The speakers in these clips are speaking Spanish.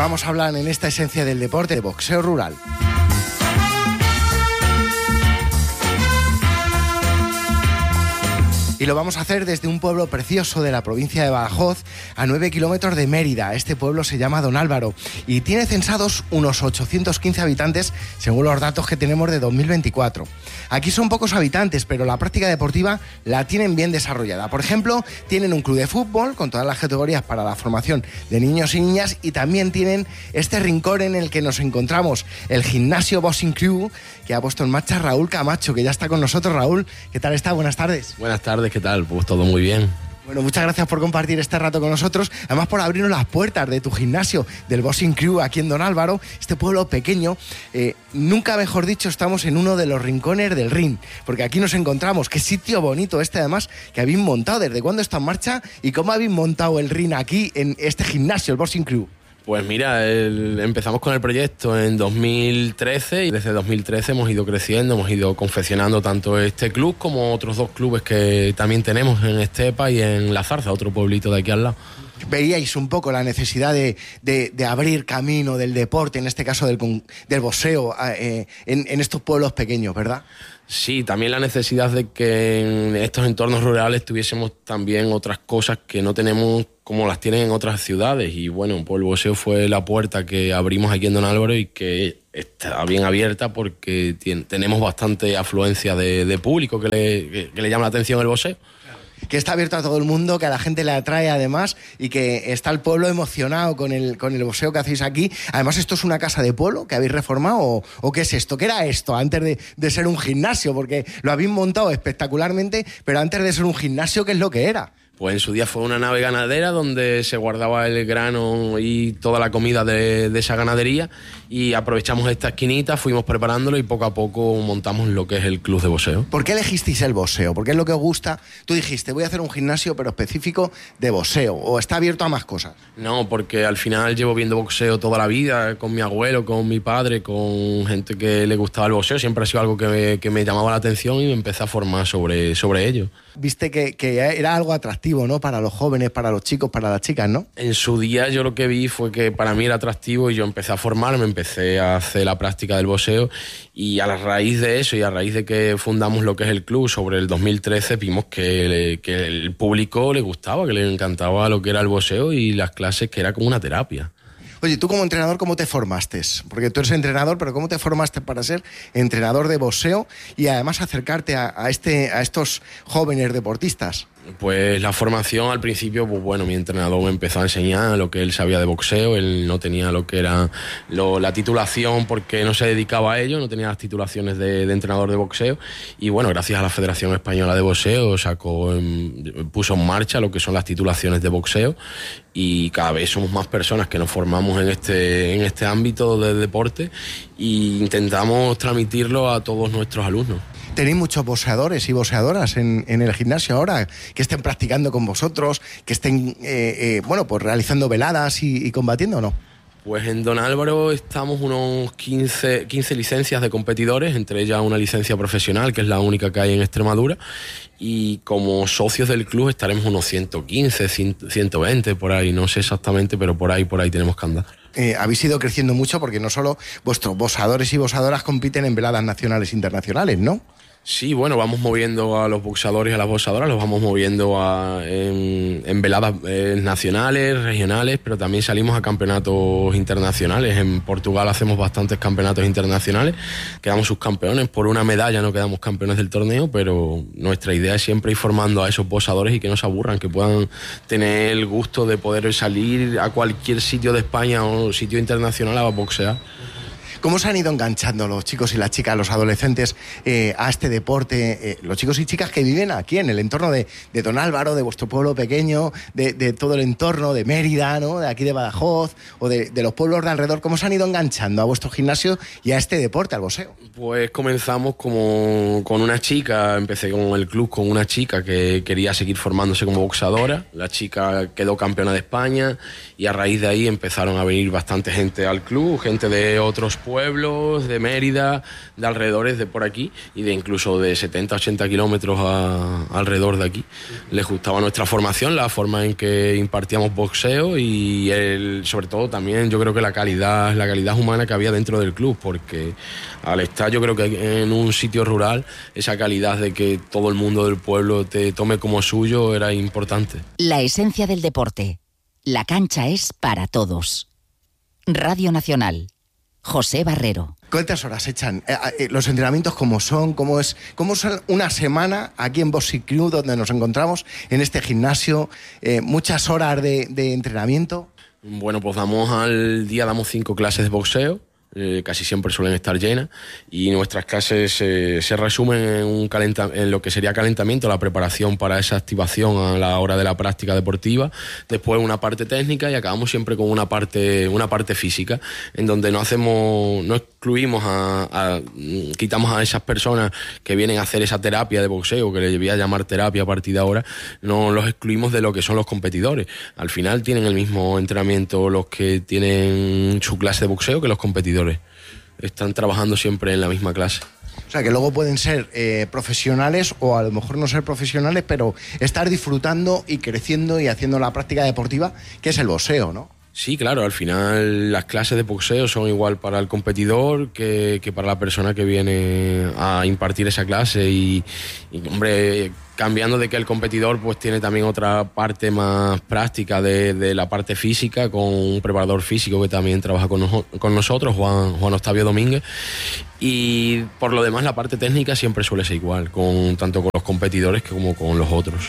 Vamos a hablar en esta esencia del deporte de boxeo rural. Y lo vamos a hacer desde un pueblo precioso de la provincia de Badajoz, a 9 kilómetros de Mérida. Este pueblo se llama Don Álvaro y tiene censados unos 815 habitantes, según los datos que tenemos de 2024. Aquí son pocos habitantes, pero la práctica deportiva la tienen bien desarrollada. Por ejemplo, tienen un club de fútbol con todas las categorías para la formación de niños y niñas, y también tienen este rincón en el que nos encontramos, el gimnasio Boxing Crew, que ha puesto en marcha Raúl Camacho, que ya está con nosotros. Raúl, ¿qué tal está? Buenas tardes. Buenas tardes, ¿qué tal? Pues todo muy bien. Bueno, muchas gracias por compartir este rato con nosotros, además por abrirnos las puertas de tu gimnasio, del Boxing Crew, aquí en Don Álvaro, este pueblo pequeño. Nunca mejor dicho, estamos en uno de los rincones del ring, porque aquí nos encontramos. Qué sitio bonito este, además, que habéis montado. ¿Desde cuándo está en marcha y cómo habéis montado el ring aquí en este gimnasio, el Boxing Crew? Pues mira, empezamos con el proyecto en 2013 y desde 2013 hemos ido creciendo, hemos ido confeccionando tanto este club como otros dos clubes que también tenemos en Estepa y en La Zarza, otro pueblito de aquí al lado. Veíais un poco la necesidad de abrir camino del deporte, en este caso del boxeo, en estos pueblos pequeños, ¿verdad? Sí, también la necesidad de que en estos entornos rurales tuviésemos también otras cosas que no tenemos como las tienen en otras ciudades. Y bueno, pues el boxeo fue la puerta que abrimos aquí en Don Álvaro y que está bien abierta porque tenemos bastante afluencia de público que le llama la atención el boxeo. Que está abierto a todo el mundo, que a la gente le atrae además y que está el pueblo emocionado con el boxeo que hacéis aquí. Además, ¿esto es una casa de pueblo que habéis reformado o qué es esto? ¿Qué era esto antes de ser un gimnasio? Porque lo habéis montado espectacularmente, pero antes de ser un gimnasio, ¿qué es lo que era? Pues en su día fue una nave ganadera donde se guardaba el grano y toda la comida de esa ganadería, y aprovechamos esta esquinita, fuimos preparándolo y poco a poco montamos lo que es el club de boxeo. ¿Por qué elegisteis el boxeo? ¿Por qué es lo que os gusta? Tú dijiste, voy a hacer un gimnasio pero específico de boxeo, ¿o está abierto a más cosas? No, porque al final llevo viendo boxeo toda la vida, con mi abuelo, con mi padre, con gente que le gustaba el boxeo. Siempre ha sido algo que me llamaba la atención y me empecé a formar sobre ello. Viste que era algo atractivo, ¿no? Para los jóvenes, para los chicos, para las chicas, ¿no? En su día yo lo que vi fue que para mí era atractivo y yo empecé a formarme, empecé a hacer la práctica del boxeo, y a la raíz de eso y a raíz de que fundamos lo que es el club sobre el 2013 vimos que el público le gustaba, que le encantaba lo que era el boxeo y las clases, que era como una terapia. Oye, tú como entrenador, ¿cómo te formaste? Porque tú eres entrenador, pero ¿cómo te formaste para ser entrenador de boxeo y además acercarte a estos jóvenes deportistas? Pues la formación al principio, pues bueno, mi entrenador me empezó a enseñar lo que él sabía de boxeo. Él no tenía lo que era la titulación porque no se dedicaba a ello, no tenía las titulaciones de entrenador de boxeo. Y bueno, gracias a la Federación Española de Boxeo puso en marcha lo que son las titulaciones de boxeo, y cada vez somos más personas que nos formamos en este ámbito del deporte e intentamos transmitirlo a todos nuestros alumnos. Tenéis muchos boxeadores y boxeadoras en el gimnasio ahora, que estén practicando con vosotros, que estén pues realizando veladas y combatiendo, ¿o no? Pues en Don Álvaro estamos unos 15 licencias de competidores, entre ellas una licencia profesional, que es la única que hay en Extremadura, y como socios del club estaremos unos 115, 120, por ahí, no sé exactamente, pero por ahí tenemos que andar. Habéis ido creciendo mucho porque no solo vuestros boxeadores y boxeadoras compiten en veladas nacionales e internacionales, ¿no? Sí, bueno, vamos moviendo a los boxeadores y a las boxeadoras, los vamos moviendo en veladas nacionales, regionales, pero también salimos a campeonatos internacionales. En Portugal hacemos bastantes campeonatos internacionales, quedamos subcampeones, por una medalla no quedamos campeones del torneo, pero nuestra idea es siempre ir formando a esos boxeadores y que no se aburran, que puedan tener el gusto de poder salir a cualquier sitio de España o sitio internacional a boxear. ¿Cómo se han ido enganchando los chicos y las chicas, los adolescentes, a este deporte? Los chicos y chicas que viven aquí en el entorno de Don Álvaro, de vuestro pueblo pequeño, de todo el entorno, de Mérida, ¿no? De aquí de Badajoz, o de los pueblos de alrededor. ¿Cómo se han ido enganchando a vuestro gimnasio y a este deporte, al boxeo? Pues comenzamos con una chica, empecé con el club con una chica que quería seguir formándose como boxeadora. La chica quedó campeona de España y a raíz de ahí empezaron a venir bastante gente al club, gente de otros pueblos pueblos, de Mérida, de alrededores de por aquí y de incluso de 70, 80 kilómetros alrededor de aquí. Les gustaba nuestra formación, la forma en que impartíamos boxeo y sobre todo también yo creo que la calidad humana que había dentro del club, porque al estar yo creo que en un sitio rural, esa calidad de que todo el mundo del pueblo te tome como suyo era importante. La esencia del deporte. La cancha es para todos. Radio Nacional. José Barrero. ¿Cuántas horas echan los entrenamientos? ¿Cómo son? ¿Cómo son una semana aquí en Boxing Crew, donde nos encontramos en este gimnasio? Muchas horas de entrenamiento. Bueno, pues al día damos 5 clases de boxeo. Casi siempre suelen estar llenas y nuestras clases se resumen en lo que sería calentamiento, la preparación para esa activación a la hora de la práctica deportiva, después una parte técnica y acabamos siempre con una parte física, en donde no excluimos quitamos a esas personas que vienen a hacer esa terapia de boxeo, que le voy a llamar terapia a partir de ahora, no los excluimos de lo que son los competidores. Al final tienen el mismo entrenamiento los que tienen su clase de boxeo que los competidores. Están trabajando siempre en la misma clase. O sea, que luego pueden ser profesionales o a lo mejor no ser profesionales, pero estar disfrutando y creciendo y haciendo la práctica deportiva, que es el boxeo, ¿no? Sí, claro, al final las clases de boxeo son igual para el competidor que para la persona que viene a impartir esa clase y hombre, cambiando de que el competidor pues tiene también otra parte más práctica de la parte física, con un preparador físico que también trabaja con nosotros, Juan Octavio Domínguez, y por lo demás la parte técnica siempre suele ser igual, tanto con los competidores como con los otros.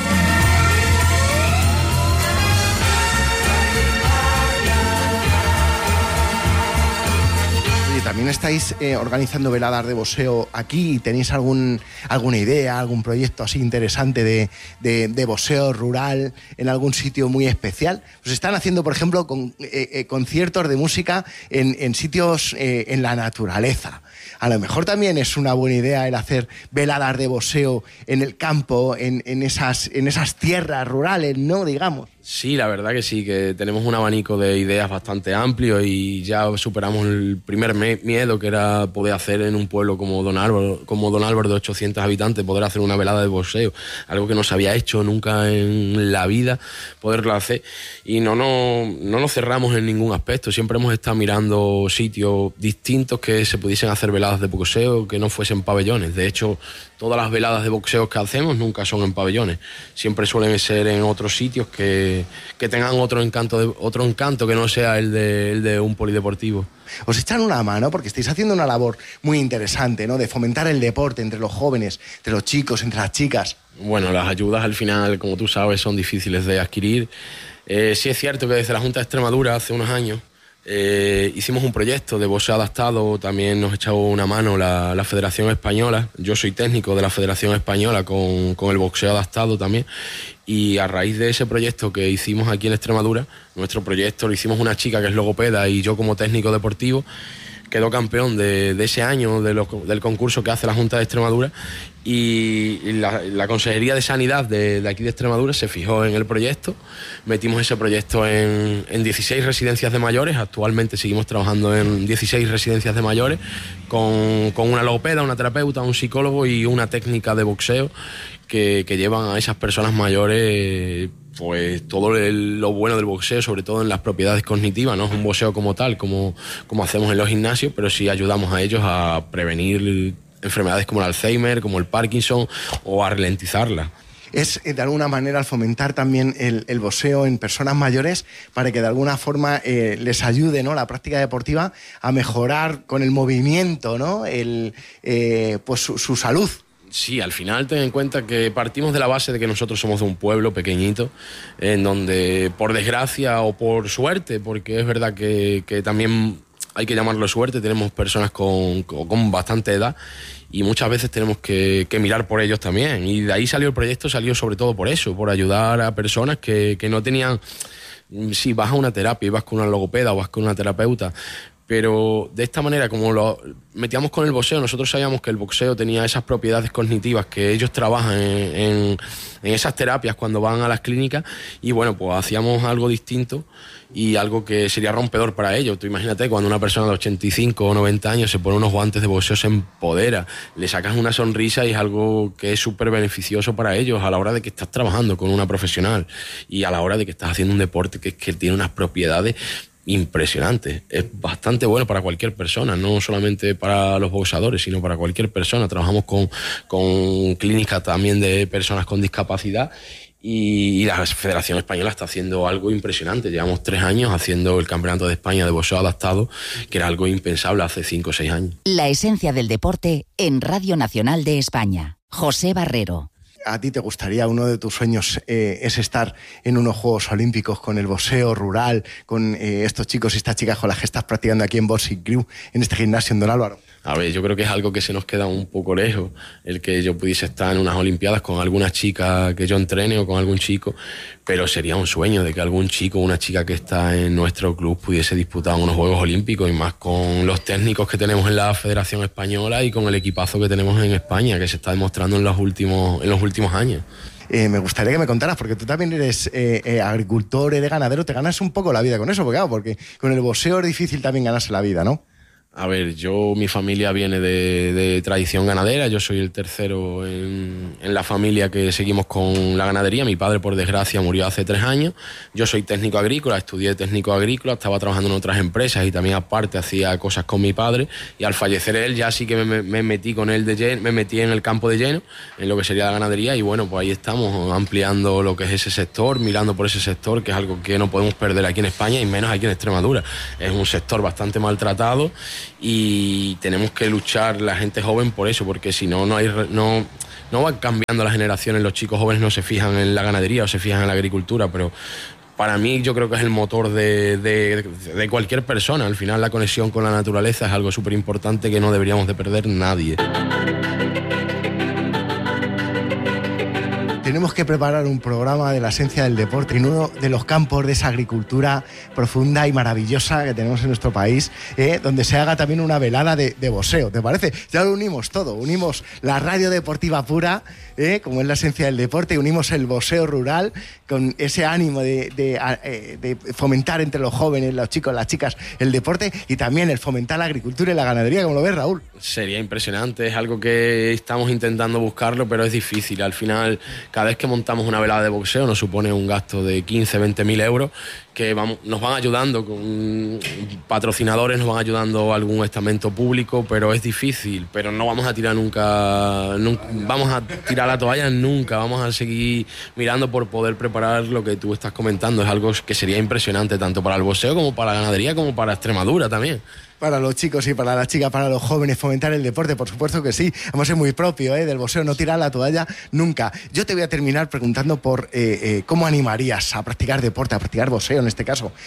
También estáis organizando veladas de boxeo aquí. ¿Tenéis alguna idea, algún proyecto así interesante de boxeo rural en algún sitio muy especial? Pues están haciendo, por ejemplo, conciertos de música en sitios en la naturaleza. A lo mejor también es una buena idea el hacer veladas de boxeo en el campo, en esas tierras rurales, ¿no? Digamos. Sí, la verdad que sí, que tenemos un abanico de ideas bastante amplio y ya superamos el primer miedo, que era poder hacer en un pueblo como Don Álvaro de 800 habitantes, poder hacer una velada de boxeo, algo que no se había hecho nunca en la vida, poderlo hacer. Y no nos cerramos en ningún aspecto, siempre hemos estado mirando sitios distintos que se pudiesen hacer veladas de boxeo, que no fuesen pabellones. De hecho, todas las veladas de boxeo que hacemos nunca son en pabellones, siempre suelen ser en otros sitios que tengan otro encanto que no sea el de un polideportivo. Os echan una mano porque estáis haciendo una labor muy interesante, ¿no? De fomentar el deporte entre los jóvenes, entre los chicos, entre las chicas. Bueno, las ayudas al final, como tú sabes, son difíciles de adquirir. Sí es cierto que desde la Junta de Extremadura hace unos años hicimos un proyecto de boxeo adaptado, también nos echó una mano la Federación Española. Yo soy técnico de la Federación Española con el boxeo adaptado también, y a raíz de ese proyecto que hicimos aquí en Extremadura, nuestro proyecto lo hicimos una chica que es logopeda y yo como técnico deportivo, quedó campeón de ese año del concurso que hace la Junta de Extremadura, y la Consejería de Sanidad de aquí de Extremadura se fijó en el proyecto. Metimos ese proyecto en 16 residencias de mayores. Actualmente seguimos trabajando en 16 residencias de mayores con una logopeda, una terapeuta, un psicólogo y una técnica de boxeo que llevan a esas personas mayores pues todo lo bueno del boxeo, sobre todo en las propiedades cognitivas. No es un boxeo como tal, como hacemos en los gimnasios, pero sí ayudamos a ellos a prevenir enfermedades como el Alzheimer, como el Parkinson, o a ralentizarla. Es de alguna manera al fomentar también el boxeo en personas mayores para que de alguna forma les ayude, ¿no?, la práctica deportiva a mejorar con el movimiento, ¿no?, pues su salud. Sí, al final ten en cuenta que partimos de la base de que nosotros somos de un pueblo pequeñito, en donde por desgracia o por suerte, porque es verdad que también hay que llamarlo suerte, tenemos personas con bastante edad y muchas veces tenemos que mirar por ellos también. Y de ahí salió el proyecto, salió sobre todo por eso, por ayudar a personas que no tenían... Si vas a una terapia y vas con una logopeda o vas con una terapeuta, pero de esta manera, como lo metíamos con el boxeo, nosotros sabíamos que el boxeo tenía esas propiedades cognitivas que ellos trabajan en esas terapias cuando van a las clínicas, y bueno, pues hacíamos algo distinto y algo que sería rompedor para ellos. Tú imagínate, cuando una persona de 85 o 90 años se pone unos guantes de boxeo, se empodera, le sacas una sonrisa y es algo que es súper beneficioso para ellos a la hora de que estás trabajando con una profesional y a la hora de que estás haciendo un deporte que tiene unas propiedades impresionantes. Es bastante bueno para cualquier persona, no solamente para los boxeadores, sino para cualquier persona. Trabajamos con clínicas también de personas con discapacidad. Y la Federación Española está haciendo algo impresionante. Llevamos 3 años haciendo el Campeonato de España de boxeo adaptado, que era algo impensable hace 5 o 6 años. La esencia del deporte en Radio Nacional de España. José Barrero. ¿A ti te gustaría, uno de tus sueños es estar en unos Juegos Olímpicos con el boxeo rural, con estos chicos y estas chicas con las que estás practicando aquí en Boxing Crew, en este gimnasio en Don Álvaro? A ver, yo creo que es algo que se nos queda un poco lejos, el que yo pudiese estar en unas Olimpiadas con alguna chica que yo entrene o con algún chico, pero sería un sueño de que algún chico o una chica que está en nuestro club pudiese disputar unos Juegos Olímpicos, y más con los técnicos que tenemos en la Federación Española y con el equipazo que tenemos en España, que se está demostrando en los últimos años. Me gustaría que me contaras, porque tú también eres agricultor, eres ganadero, te ganas un poco la vida con eso, porque claro, porque con el boxeo es difícil también ganarse la vida, ¿no? A ver, mi familia viene de tradición ganadera, yo soy el tercero en la familia que seguimos con la ganadería. Mi padre, por desgracia, murió hace 3 años. Yo soy técnico agrícola, estudié técnico agrícola, estaba trabajando en otras empresas y también aparte hacía cosas con mi padre, y al fallecer él ya sí que me metí con él de lleno, me metí en el campo de lleno, en lo que sería la ganadería, y bueno, pues ahí estamos ampliando lo que es ese sector, mirando por ese sector, que es algo que no podemos perder aquí en España y menos aquí en Extremadura. Es un sector bastante maltratado y tenemos que luchar la gente joven por eso, porque si no van cambiando las generaciones. Los chicos jóvenes no se fijan en la ganadería o se fijan en la agricultura, pero para mí yo creo que es el motor de cualquier persona. Al final la conexión con la naturaleza es algo súper importante que no deberíamos de perder nadie. Tenemos que preparar un programa de la esencia del deporte en uno de los campos de esa agricultura profunda y maravillosa que tenemos en nuestro país, donde se haga también una velada de boxeo, ¿te parece? Ya lo unimos todo, unimos la radio deportiva pura, como es la esencia del deporte, y unimos el boxeo rural con ese ánimo de fomentar entre los jóvenes, los chicos, las chicas, el deporte, y también el fomentar la agricultura y la ganadería, como lo ves, Raúl. Sería impresionante, es algo que estamos intentando buscarlo, pero es difícil. Al final, cada vez que montamos una velada de boxeo nos supone un gasto de 15, 20.000 euros, que nos van ayudando con patrocinadores, nos van ayudando algún estamento público, pero es difícil. Pero no vamos a tirar nunca vamos a tirar la toalla nunca, vamos a seguir mirando por poder preparar lo que tú estás comentando. Es algo que sería impresionante tanto para el boxeo como para la ganadería como para Extremadura también. Para los chicos y para las chicas, para los jóvenes, fomentar el deporte, por supuesto que sí. Vamos a ser muy propio del boxeo, no tirar la toalla nunca. Yo te voy a terminar preguntando por cómo animarías a practicar deporte, a practicar boxeo en este caso,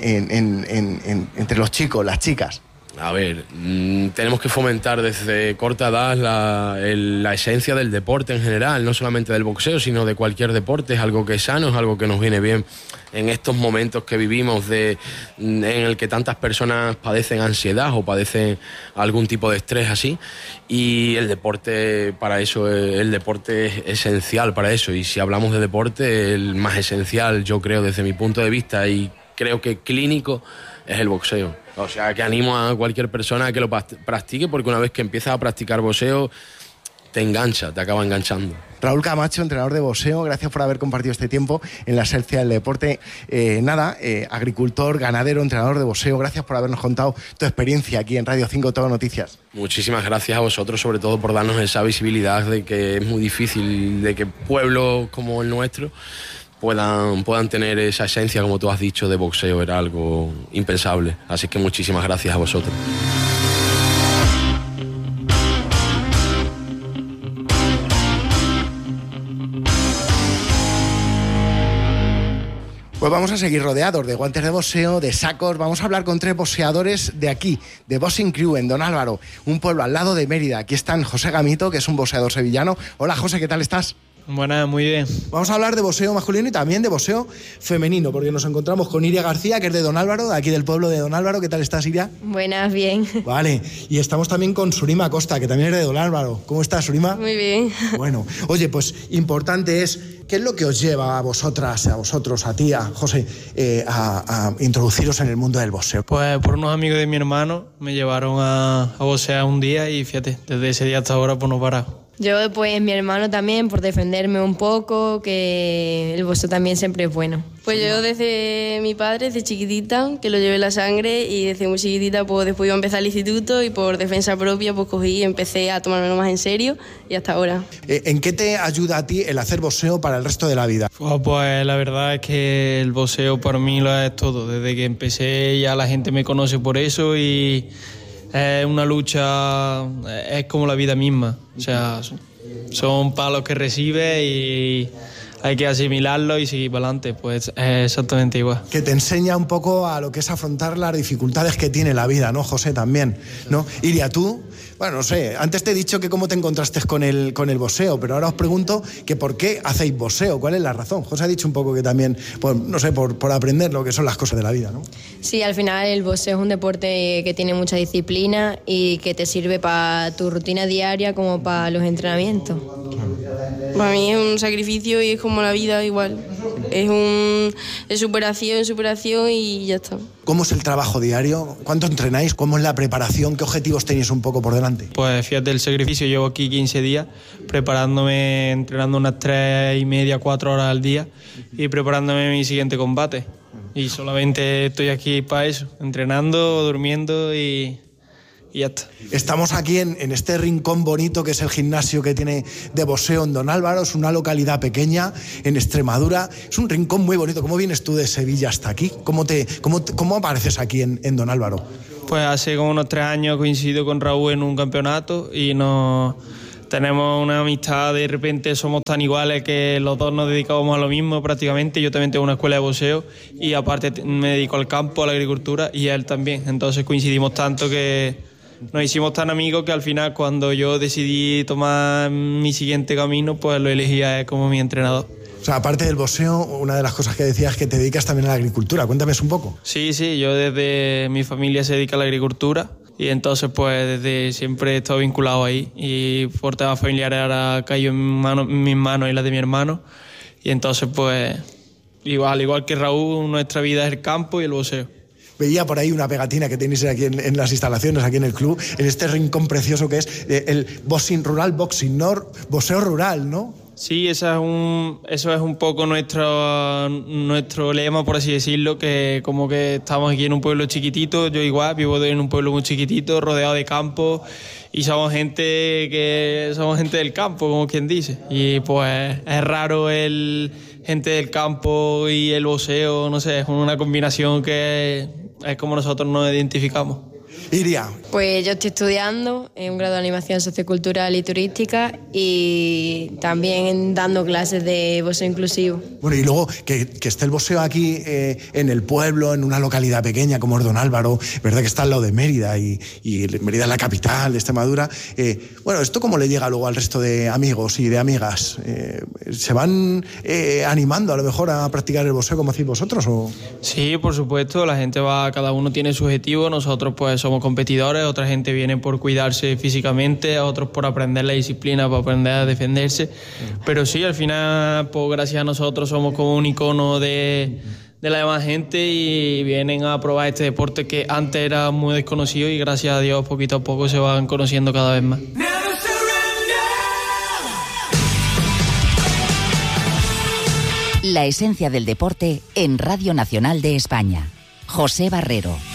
entre los chicos, las chicas. A ver, tenemos que fomentar desde corta edad la esencia del deporte en general, no solamente del boxeo, sino de cualquier deporte. Es algo que es sano, es algo que nos viene bien en estos momentos que vivimos en el que tantas personas padecen ansiedad o padecen algún tipo de estrés así, y el deporte para eso, el deporte es esencial para eso. Y si hablamos de deporte, el más esencial, yo creo, desde mi punto de vista, y creo que clínico, es el boxeo. O sea, que animo a cualquier persona a que lo practique, porque una vez que empiezas a practicar boxeo, te engancha, te acaba enganchando. Raúl Camacho, entrenador de boxeo, gracias por haber compartido este tiempo en la esencia del deporte. Agricultor, ganadero, entrenador de boxeo, gracias por habernos contado tu experiencia aquí en Radio 5 Todo Noticias. Muchísimas gracias a vosotros, sobre todo por darnos esa visibilidad de que es muy difícil, de que pueblos como el nuestro puedan tener esa esencia, como tú has dicho, de boxeo. Era algo impensable. Así que muchísimas gracias a vosotros. Pues vamos a seguir rodeados de guantes de boxeo, de sacos. Vamos a hablar con 3 boxeadores de aquí, de Boxing Crew, en Don Álvaro, un pueblo al lado de Mérida. Aquí están José Gamito, que es un boxeador sevillano. Hola, José, ¿qué tal estás? Buenas, muy bien. Vamos a hablar de boxeo masculino y también de boxeo femenino, porque nos encontramos con Iria García, que es de Don Álvaro, de aquí del pueblo de Don Álvaro. ¿Qué tal estás, Iria? Buenas, bien. Vale, y estamos también con Surima Costa, que también es de Don Álvaro. ¿Cómo estás, Surima? Muy bien. Bueno, oye, pues importante es, ¿qué es lo que os lleva a vosotras, a vosotros, a ti, a José, a introduciros en el mundo del boxeo? Pues por unos amigos de mi hermano me llevaron a boxear un día y fíjate, desde ese día hasta ahora pues no he parado. Yo, pues mi hermano también, por defenderme un poco, que el boxeo también siempre es bueno. Pues yo desde mi padre, desde chiquitita, que lo llevé en la sangre, y desde muy chiquitita pues después iba a empezar el instituto y por defensa propia pues cogí y empecé a tomármelo más en serio y hasta ahora. ¿En qué te ayuda a ti el hacer boxeo para el resto de la vida? Pues la verdad es que el boxeo para mí lo es todo. Desde que empecé ya la gente me conoce por eso y es una lucha, es como la vida misma. O sea, son palos que recibes y hay que asimilarlo y seguir para adelante. Pues es exactamente igual. Que te enseña un poco a lo que es afrontar las dificultades que tiene la vida, ¿no, José? También, ¿no? Iria, tú, bueno, no sé, antes te he dicho que cómo te encontraste con el boxeo, pero ahora os pregunto que por qué hacéis boxeo, ¿cuál es la razón? José ha dicho un poco que también, pues, no sé, por aprender lo que son las cosas de la vida, ¿no? Sí, al final el boxeo es un deporte que tiene mucha disciplina y que te sirve para tu rutina diaria como para los entrenamientos. Para mí es un sacrificio y es como la vida igual. Es superación y ya está. ¿Cómo es el trabajo diario? ¿Cuánto entrenáis? ¿Cómo es la preparación? ¿Qué objetivos tenéis un poco por delante? Pues fíjate el sacrificio, llevo aquí 15 días preparándome, entrenando unas 3:30, 4 horas al día y preparándome mi siguiente combate. Y solamente estoy aquí para eso, entrenando, durmiendo y ya está. Estamos aquí en este rincón bonito que es el gimnasio que tiene de boxeo en Don Álvaro. Es una localidad pequeña en Extremadura. Es un rincón muy bonito. ¿Cómo vienes tú de Sevilla hasta aquí? ¿Cómo apareces aquí en Don Álvaro? Pues hace como unos 3 años coincido con Raúl en un campeonato y tenemos una amistad, de repente somos tan iguales que los dos nos dedicamos a lo mismo prácticamente. Yo también tengo una escuela de boxeo y aparte me dedico al campo, a la agricultura y él también. Entonces coincidimos tanto que nos hicimos tan amigos que al final cuando yo decidí tomar mi siguiente camino, pues lo elegí a él como mi entrenador. O sea, aparte del boxeo, una de las cosas que decías es que te dedicas también a la agricultura. Cuéntame un poco. Sí, yo desde mi familia se dedica a la agricultura y entonces pues desde siempre he estado vinculado ahí y por temas familiares ahora cayó en mis manos y las de mi hermano y entonces pues igual que Raúl, nuestra vida es el campo y el boxeo. Veía por ahí una pegatina que tenéis aquí en las instalaciones, aquí en el club, en este rincón precioso que es el boxing rural, boxeo rural, ¿no? Sí, eso es un poco nuestro lema, por así decirlo, que como que estamos aquí en un pueblo chiquitito, yo igual vivo en un pueblo muy chiquitito, rodeado de campo, y somos gente del campo, como quien dice. Y pues es raro gente del campo y el boxeo, no sé, es una combinación que es como nosotros nos identificamos. Iria. Pues yo estoy estudiando en un grado de animación sociocultural y turística y también dando clases de boxeo inclusivo. Bueno, y luego que esté el boxeo aquí en el pueblo, en una localidad pequeña como es Don Álvaro, verdad que está al lado de Mérida y Mérida es la capital de Extremadura. Bueno, ¿esto cómo le llega luego al resto de amigos y de amigas? ¿Se van animando a lo mejor a practicar el boxeo como hacéis vosotros? ¿O? Sí, por supuesto, la gente cada uno tiene su objetivo, nosotros pues somos competidores, otra gente viene por cuidarse físicamente, a otros por aprender la disciplina, por aprender a defenderse, pero sí, al final, pues gracias a nosotros somos como un icono de la demás gente y vienen a probar este deporte que antes era muy desconocido y gracias a Dios poquito a poco se van conociendo cada vez más. La esencia del deporte en Radio Nacional de España. José Barrero.